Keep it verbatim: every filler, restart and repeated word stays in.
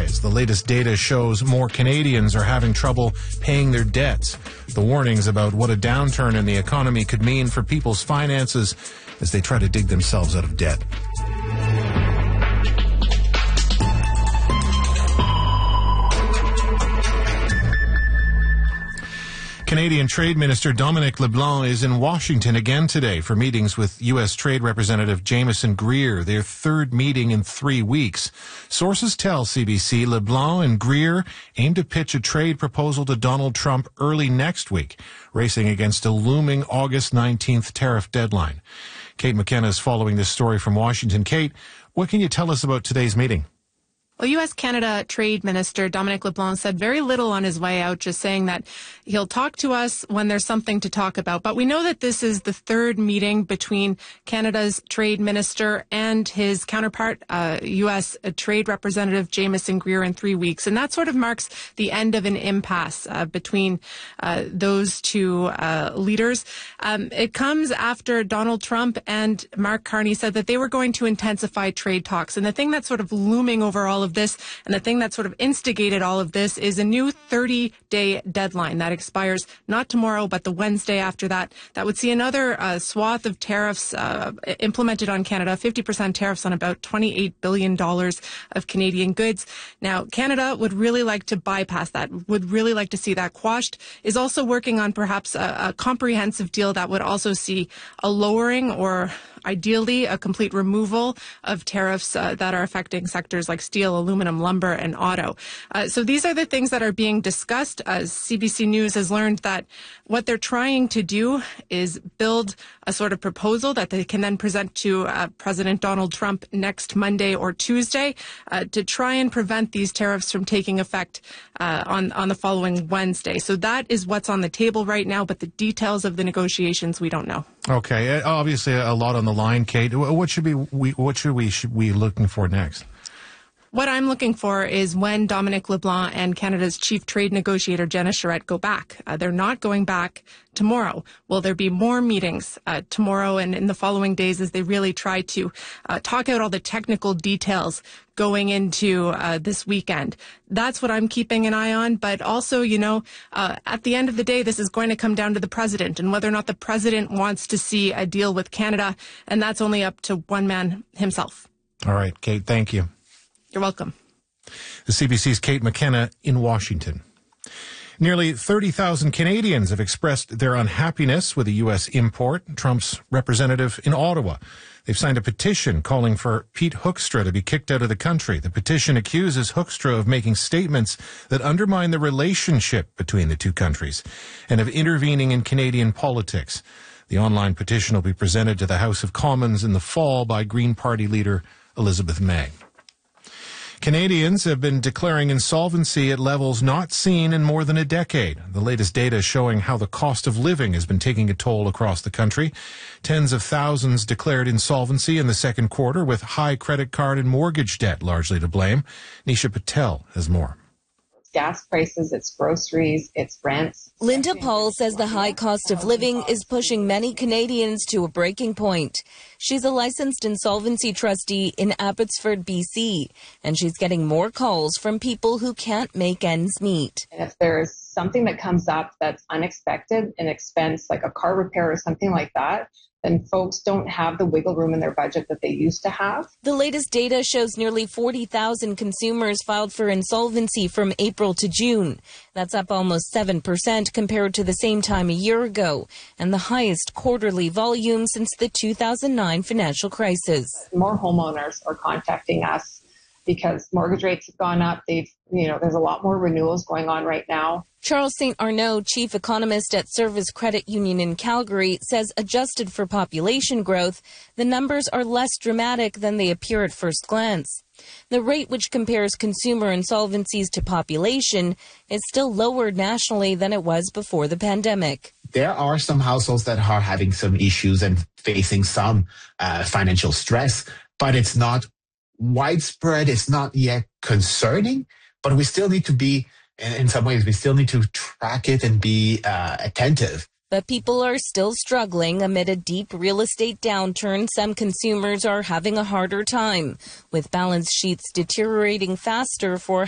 rise. The latest data shows more Canadians are having trouble paying their debts. The warnings about what a downturn in the economy could mean for people's finances as they try to dig themselves out of debt. Canadian Trade Minister Dominic LeBlanc is in Washington again today for meetings with U S Trade Representative Jameson Greer, their third meeting in three weeks. Sources tell C B C LeBlanc and Greer aim to pitch a trade proposal to Donald Trump early next week, racing against a looming August nineteenth tariff deadline. Kate McKenna is following this story from Washington. Kate, what can you tell us about today's meeting? Well, U S Canada Trade Minister Dominic LeBlanc said very little on his way out, just saying that he'll talk to us when there's something to talk about. But we know that this is the third meeting between Canada's Trade Minister and his counterpart, uh, U S Trade Representative Jameson Greer, in three weeks. And that sort of marks the end of an impasse uh, between uh, those two uh, leaders. Um, it comes after Donald Trump and Mark Carney said that they were going to intensify trade talks. And the thing that's sort of looming over all of this, and the thing that sort of instigated all of this, is a new thirty-day deadline that expires not tomorrow, but the Wednesday after that. That would see another uh, swath of tariffs uh, implemented on Canada, fifty percent tariffs on about twenty-eight billion dollars of Canadian goods. Now, Canada would really like to bypass that, would really like to see that quashed, is also working on perhaps a, a comprehensive deal that would also see a lowering or ideally a complete removal of tariffs uh, that are affecting sectors like steel, aluminum, lumber, and auto. Uh, so these are the things that are being discussed. As C B C News has learned that what they're trying to do is build a sort of proposal that they can then present to uh, President Donald Trump next Monday or Tuesday uh, to try and prevent these tariffs from taking effect uh, on, on the following Wednesday. So that is what's on the table right now, but the details of the negotiations we don't know. Okay, obviously a lot on the line, Kate. What should be we what should we should we looking for next? What I'm looking for is when Dominic LeBlanc and Canada's chief trade negotiator, Jenna Charette, go back. Uh, they're not going back tomorrow. Will there be more meetings uh, tomorrow and in the following days as they really try to uh, talk out all the technical details going into uh, this weekend? That's what I'm keeping an eye on. But also, you know, uh, at the end of the day, this is going to come down to the president and whether or not the president wants to see a deal with Canada. And that's only up to one man himself. All right, Kate, thank you. You're welcome. The C B C's Kate McKenna in Washington. Nearly thirty thousand Canadians have expressed their unhappiness with a U S import. Trump's representative in Ottawa. They've signed a petition calling for Pete Hoekstra to be kicked out of the country. The petition accuses Hoekstra of making statements that undermine the relationship between the two countries and of intervening in Canadian politics. The online petition will be presented to the House of Commons in the fall by Green Party leader Elizabeth May. Canadians have been declaring insolvency at levels not seen in more than a decade. The latest data showing how the cost of living has been taking a toll across the country. Tens of thousands declared insolvency in the second quarter, with high credit card and mortgage debt largely to blame. Nisha Patel has more. Gas prices, it's groceries, it's rents. Linda Paul says the high cost of living is pushing many Canadians to a breaking point. She's a licensed insolvency trustee in Abbotsford, B C, and she's getting more calls from people who can't make ends meet. And if there's something that comes up that's unexpected, an expense like a car repair or something like that, then folks don't have the wiggle room in their budget that they used to have. The latest data shows nearly forty thousand consumers filed for insolvency from April to June. That's up almost seven percent compared to the same time a year ago, and the highest quarterly volume since the two thousand nine financial crisis. More homeowners are contacting us because mortgage rates have gone up. They've, you know, there's a lot more renewals going on right now. Charles Saint Arnaud, chief economist at Service Credit Union in Calgary, says adjusted for population growth, the numbers are less dramatic than they appear at first glance. The rate which compares consumer insolvencies to population is still lower nationally than it was before the pandemic. There are some households that are having some issues and facing some uh, financial stress, but it's not widespread. It's not yet concerning, but we still need to be in some ways, we still need to track it and be uh, attentive. But people are still struggling amid a deep real estate downturn. Some consumers are having a harder time, with balance sheets deteriorating faster for